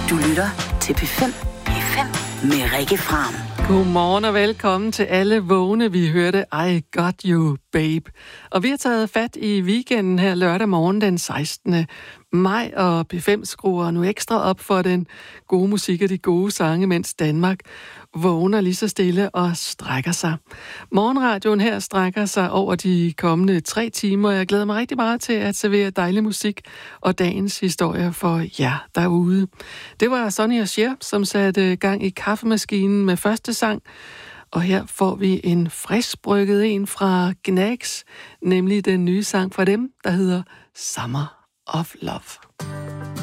Du lytter til P5. P5 med Rikke Fram. Godmorgen og velkommen til alle vågne. Vi hørte I Got You, Babe. Og vi har taget fat i weekenden her lørdag morgen den 16. maj, og P5 skruer nu ekstra op for den gode musik og de gode sange, mens Danmark vågner lige så stille og strækker sig. Morgenradioen her strækker sig over de kommende 3 timer, og jeg glæder mig rigtig meget til at servere dejlig musik og dagens historie for jer derude. Det var Sonny og Cher, som satte gang i kaffemaskinen med første sang, og her får vi en friskbrygget en fra Gnags, nemlig den nye sang fra dem, der hedder Summer of Love.